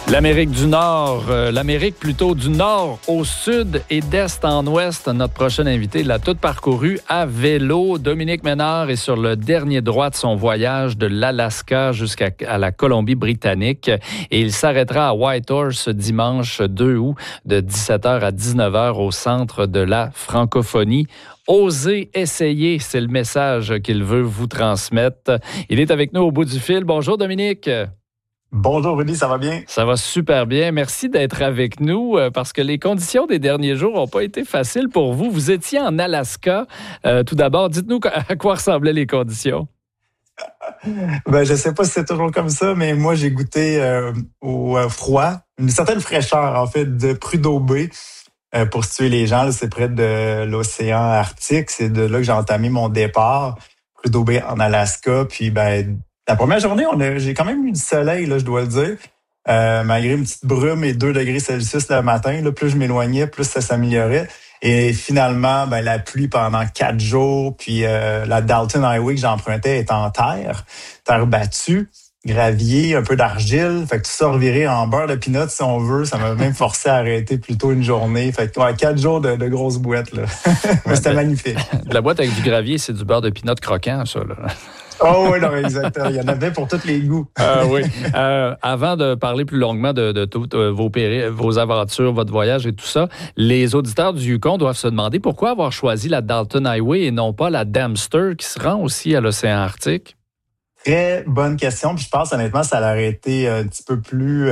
L'Amérique du Nord, l'Amérique plutôt du nord au sud et d'est en ouest. Notre prochain invité l'a tout parcouru à vélo. Dominique Ménard est sur le dernier droit de son voyage de l'Alaska jusqu'à la Colombie-Britannique et il s'arrêtera à Whitehorse dimanche 2 août de 17h à 19h au centre de la francophonie. Osez essayer, c'est le message qu'il veut vous transmettre. Il est avec nous au bout du fil. Bonjour Dominique. Bonjour Rudy, ça va bien? Ça va super bien. Merci d'être avec nous parce que les conditions des derniers jours n'ont pas été faciles pour vous. Vous étiez en Alaska. Tout d'abord, dites-nous à quoi ressemblaient les conditions. Je sais pas si c'est toujours comme ça, mais moi j'ai goûté au froid, une certaine fraîcheur en fait de Prudhoe Bay. Pour situer les gens, là, c'est près de l'océan Arctique. C'est de là que j'ai entamé mon départ, Prudhoe Bay en Alaska. Puis la première journée, j'ai quand même eu du soleil, là, je dois le dire. Malgré une petite brume et 2 degrés Celsius le matin, là, plus je m'éloignais, plus ça s'améliorait. Et finalement, la pluie pendant 4 jours, puis la Dalton Highway que j'empruntais est en terre battue, gravier, un peu d'argile. Fait que tout ça reviré en beurre de pinot, si on veut. Ça m'a même forcé à arrêter plus tôt une journée. Fait que 4 jours de grosses boîtes, là. Mais c'était magnifique. De la boîte avec du gravier, c'est du beurre de pinot croquant, ça, là. Oh oui, non, exactement. Il y en avait pour tous les goûts. Oui. Avant de parler plus longuement de toutes vos aventures, votre voyage et tout ça, les auditeurs du Yukon doivent se demander pourquoi avoir choisi la Dalton Highway et non pas la Dempster qui se rend aussi à l'océan Arctique. Très bonne question. Puis je pense honnêtement, ça aurait été un petit peu plus...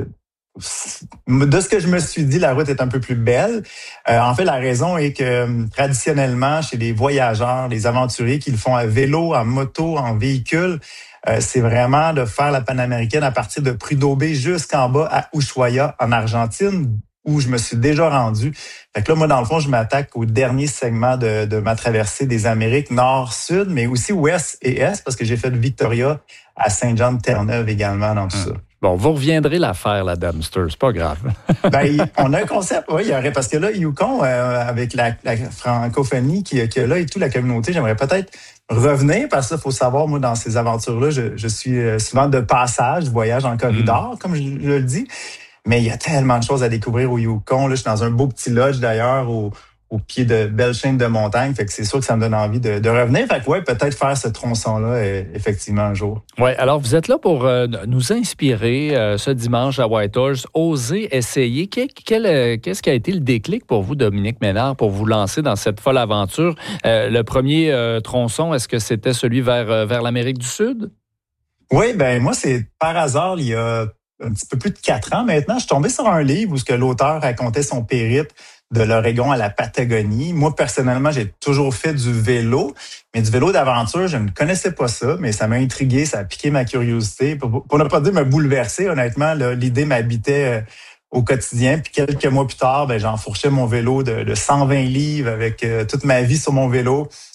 de ce que je me suis dit, la route est un peu plus belle. En fait, la raison est que traditionnellement, chez les voyageurs, les aventuriers qui le font à vélo, en moto, en véhicule, c'est vraiment de faire la Panaméricaine à partir de Prudhoe Bay jusqu'en bas à Ushuaia, en Argentine, où je me suis déjà rendu. Fait que là, moi, dans le fond, je m'attaque au dernier segment de ma traversée des Amériques, nord-sud, mais aussi ouest et est, parce que j'ai fait de Victoria à Saint-Jean-de-Terre-Neuve également dans tout ça. Bon, vous reviendrez la faire, la Dempster, c'est pas grave. On a un concept, oui, parce que là, Yukon, avec la francophonie qui est là et toute la communauté, j'aimerais peut-être revenir, parce que il faut savoir, moi, dans ces aventures-là, je suis souvent de passage, je voyage en corridor, comme je le dis. Mais il y a tellement de choses à découvrir au Yukon. Là, je suis dans un beau petit lodge d'ailleurs au pied de belles chaînes de montagnes. Fait que c'est sûr que ça me donne envie de revenir. Fait que ouais, peut-être faire ce tronçon-là effectivement un jour. Oui, alors vous êtes là pour nous inspirer ce dimanche à Whitehorse. Osez essayer. Qu'est-ce qui a été le déclic pour vous, Dominique Ménard, pour vous lancer dans cette folle aventure? Le premier tronçon, est-ce que c'était celui vers l'Amérique du Sud? Oui, moi, c'est par hasard, il y a un petit peu plus de 4 ans maintenant, je suis tombé sur un livre où ce que l'auteur racontait son périple de l'Oregon à la Patagonie. Moi, personnellement, j'ai toujours fait du vélo, mais du vélo d'aventure, je ne connaissais pas ça, mais ça m'a intrigué, ça a piqué ma curiosité. Pour ne pas dire me bouleverser, honnêtement, là, l'idée m'habitait au quotidien. Puis quelques mois plus tard, j'enfourchais mon vélo de 120 livres avec toute ma vie sur mon vélo.